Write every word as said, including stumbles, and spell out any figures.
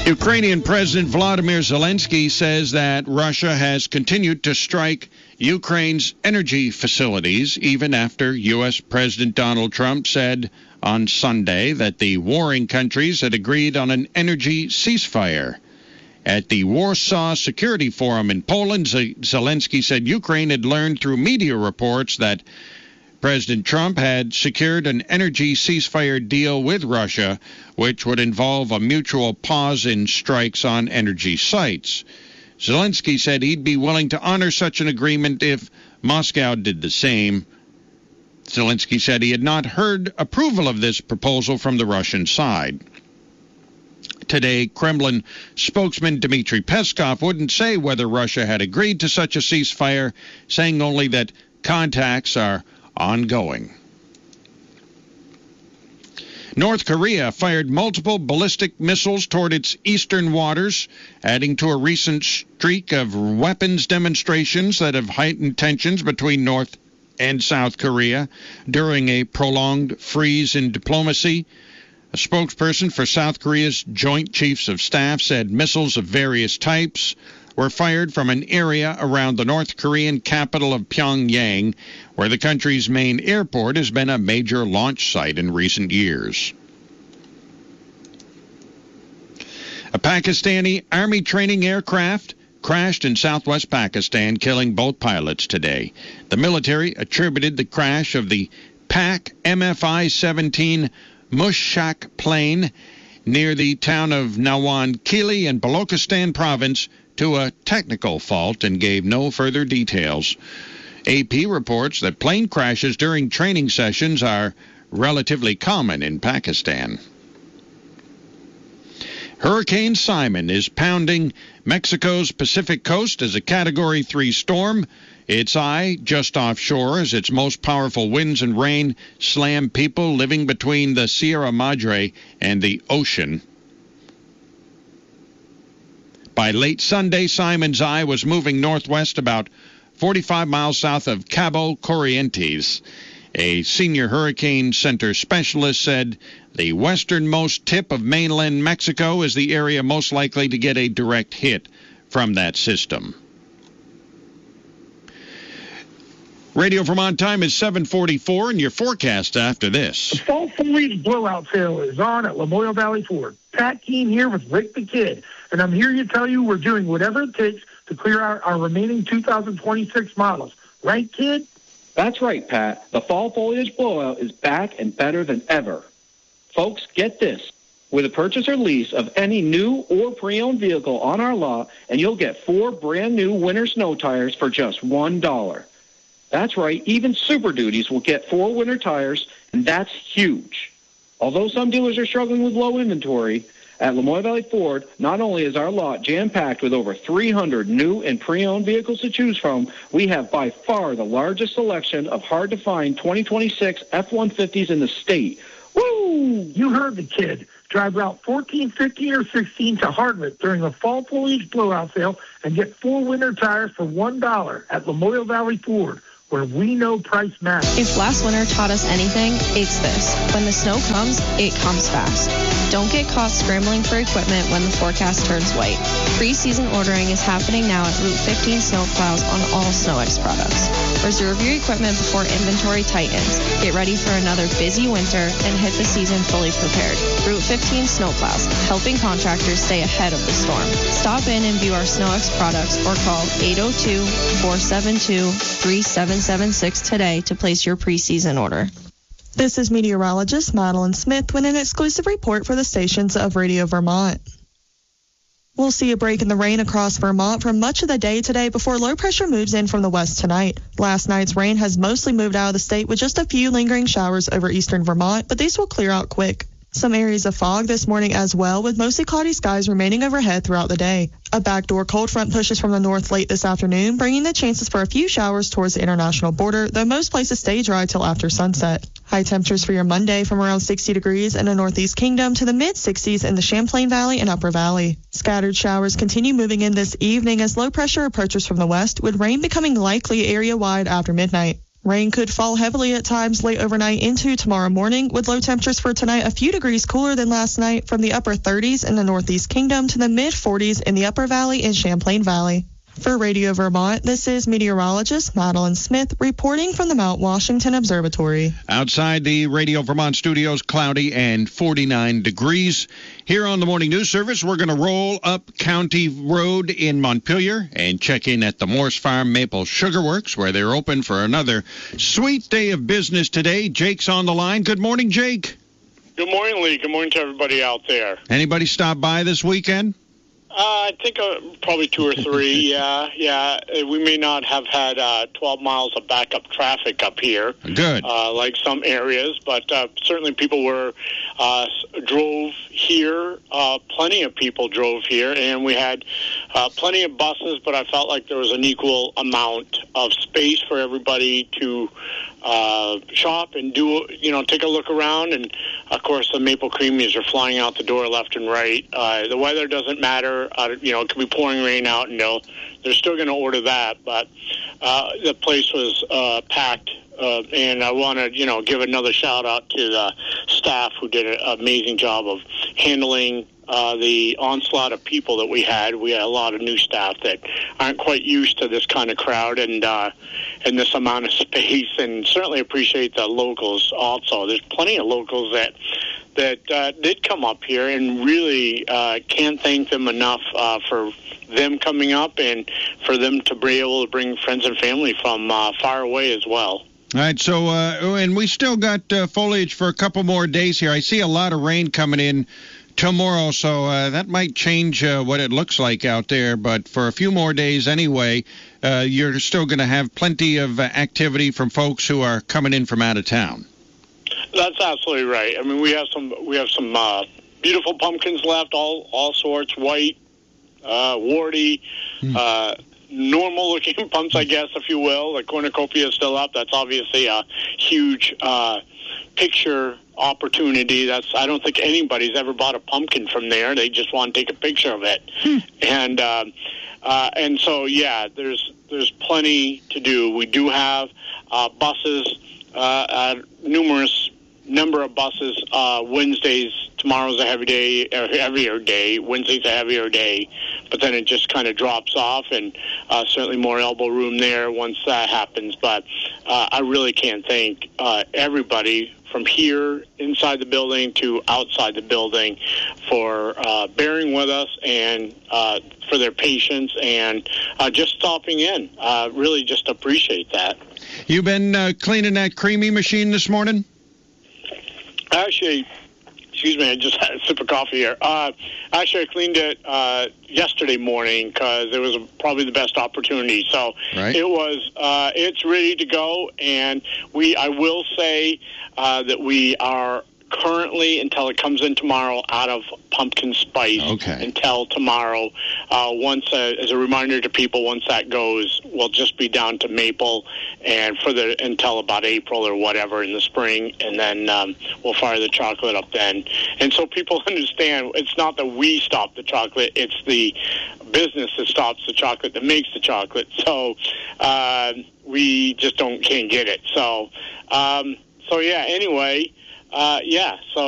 Ukrainian President Volodymyr Zelensky says that Russia has continued to strike Ukraine's energy facilities even after U S. President Donald Trump said on Sunday that the warring countries had agreed on an energy ceasefire. At the Warsaw Security Forum in Poland, Zelensky said Ukraine had learned through media reports that President Trump had secured an energy ceasefire deal with Russia, which would involve a mutual pause in strikes on energy sites. Zelensky said he'd be willing to honor such an agreement if Moscow did the same. Zelensky said he had not heard approval of this proposal from the Russian side. Today, Kremlin spokesman Dmitry Peskov wouldn't say whether Russia had agreed to such a ceasefire, saying only that contacts are ongoing. North Korea fired multiple ballistic missiles toward its eastern waters, adding to a recent streak of weapons demonstrations that have heightened tensions between North and South Korea during a prolonged freeze in diplomacy. A spokesperson for South Korea's Joint Chiefs of Staff said missiles of various types were fired from an area around the North Korean capital of Pyongyang, where the country's main airport has been a major launch site in recent years. A Pakistani army training aircraft crashed in southwest Pakistan, killing both pilots today. The military attributed the crash of the Pak M F I seventeen Mushak plane near the town of Nawan Kili in Balochistan province to a technical fault and gave no further details. A P reports that plane crashes during training sessions are relatively common in Pakistan. Hurricane Simon is pounding Mexico's Pacific coast as a Category three storm. Its eye just offshore as its most powerful winds and rain slam people living between the Sierra Madre and the ocean. By late Sunday, Simon's eye was moving northwest about forty-five miles south of Cabo Corrientes. A senior Hurricane Center specialist said the westernmost tip of mainland Mexico is the area most likely to get a direct hit from that system. Radio Vermont time is seven forty-four, and your forecast after this. The fall foliage blowout sale is on at Lamoille Valley Ford. Pat Keene here with Rick the Kid, and I'm here to tell you we're doing whatever it takes to clear out our remaining two thousand twenty-six models. Right, Kid? That's right, Pat. The fall foliage blowout is back and better than ever. Folks, get this. With a purchase or lease of any new or pre-owned vehicle on our lot, and you'll get four brand new winter snow tires for just one dollar. That's right, even Super Duties will get four winter tires, and that's huge. Although some dealers are struggling with low inventory, at Lamoille Valley Ford, not only is our lot jam-packed with over three hundred new and pre-owned vehicles to choose from, we have by far the largest selection of hard-to-find twenty twenty-six F one fifties in the state. Woo! You heard the Kid. Drive Route fourteen, fifteen, or sixteen to Hardwick during the fall foliage blowout sale and get four winter tires for one dollar at Lamoille Valley Ford, where we know price matters. If last winter taught us anything, it's this. When the snow comes, it comes fast. Don't get caught scrambling for equipment when the forecast turns white. Pre-season ordering is happening now at Route fifteen Snowplows on all SnowX products. Reserve your equipment before inventory tightens. Get ready for another busy winter and hit the season fully prepared. Route fifteen Snowplows, helping contractors stay ahead of the storm. Stop in and view our SnowX products or call eight oh two, four seven two, three seven seven six today to place your pre-season order. This is meteorologist Madeline Smith with an exclusive report for the stations of Radio Vermont. We'll see a break in the rain across Vermont for much of the day today before low pressure moves in from the west tonight. Last night's rain has mostly moved out of the state with just a few lingering showers over eastern Vermont, but these will clear out quick. Some areas of fog this morning as well, with mostly cloudy skies remaining overhead throughout the day. A backdoor cold front pushes from the north late this afternoon, bringing the chances for a few showers towards the international border, though most places stay dry till after sunset. High temperatures for your Monday from around sixty degrees in the Northeast Kingdom to the mid-sixties in the Champlain Valley and Upper Valley. Scattered showers continue moving in this evening as low pressure approaches from the west, with rain becoming likely area-wide after midnight. Rain could fall heavily at times late overnight into tomorrow morning, with low temperatures for tonight a few degrees cooler than last night, from the upper thirties in the Northeast Kingdom to the mid forties in the Upper Valley and Champlain Valley. For Radio Vermont, this is meteorologist Madeline Smith reporting from the Mount Washington Observatory. Outside the Radio Vermont studios, cloudy and forty-nine degrees. Here on the Morning News Service, we're going to roll up County Road in Montpelier and check in at the Morse Farm Maple Sugar Works, where they're open for another sweet day of business today. Jake's on the line. Good morning, Jake. Good morning, Lee. Good morning to everybody out there. Anybody stop by this weekend? Uh, I think uh, probably two or three, yeah. yeah. We may not have had uh, twelve miles of backup traffic up here. Good. Uh, like some areas, but uh, certainly people were uh, drove here. Uh, plenty of people drove here, and we had uh, plenty of buses, but I felt like there was an equal amount of space for everybody to uh, shop and do, you know, take a look around. And, of course, the maple creamies are flying out the door left and right. Uh, the weather doesn't matter. Uh, you know, it could be pouring rain out, and they'll, they're still going to order that. But uh, the place was uh, packed. Uh, and I want to, you know, give another shout out to the staff who did an amazing job of handling uh, the onslaught of people that we had. We had a lot of new staff that aren't quite used to this kind of crowd and uh, and this amount of space. And certainly appreciate the locals also. There's plenty of locals that that uh, did come up here, and really uh, can't thank them enough uh, for them coming up and for them to be able to bring friends and family from uh, far away as well. All right, so, uh, and we still got uh, foliage for a couple more days here. I see a lot of rain coming in tomorrow, so uh, that might change uh, what it looks like out there. But for a few more days anyway, uh, you're still going to have plenty of uh, activity from folks who are coming in from out of town. That's absolutely right. I mean, we have some we have some uh, beautiful pumpkins left, all all sorts, white, uh, warty, hmm. uh normal-looking pumps, I guess, if you will. The cornucopia is still up. That's obviously a huge uh, picture opportunity. That's I don't think anybody's ever bought a pumpkin from there. They just want to take a picture of it. Hmm. And uh, uh, and so, yeah, there's there's plenty to do. We do have uh, buses, uh, uh, numerous number of buses. Uh, Wednesdays, tomorrow's a heavy day, a heavier day. Wednesday's a heavier day. But then it just kind of drops off, and uh, certainly more elbow room there once that happens. But uh, I really can't thank uh, everybody from here inside the building to outside the building for uh, bearing with us and uh, for their patience and uh, just stopping in. Uh, really just appreciate that. You been uh, cleaning that creamy machine this morning? Actually... Excuse me, I just had a sip of coffee here. Uh, actually, I cleaned it uh, yesterday morning because it was probably the best opportunity. So right. it was, uh, it's ready to go. And we, I will say uh, that we are currently, until it comes in tomorrow, out of pumpkin spice. Okay. Until tomorrow. Uh, once, uh, as a reminder to people, once that goes, we'll just be down to maple, and for the until about April or whatever in the spring, and then um, we'll fire the chocolate up then. And so people understand, it's not that we stop the chocolate; it's the business that stops the chocolate that makes the chocolate. So uh, we just don't can't get it. So, um, so yeah. Anyway. Uh, yeah, so